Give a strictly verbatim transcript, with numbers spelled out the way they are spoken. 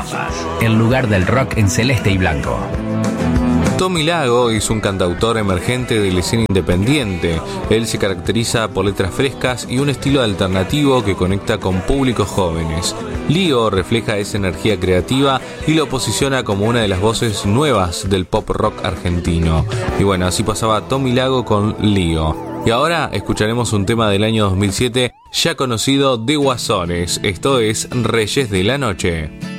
gafas, el lugar del rock en celeste y blanco. Tommy Lago es un cantautor emergente de la escena independiente. Él se caracteriza por letras frescas y un estilo alternativo que conecta con públicos jóvenes. Lío refleja esa energía creativa y lo posiciona como una de las voces nuevas del pop rock argentino. Y bueno, así pasaba Tommy Lago con Lío. Y ahora escucharemos un tema del año dos mil siete ya conocido de Guasones. Esto es Reyes de la Noche.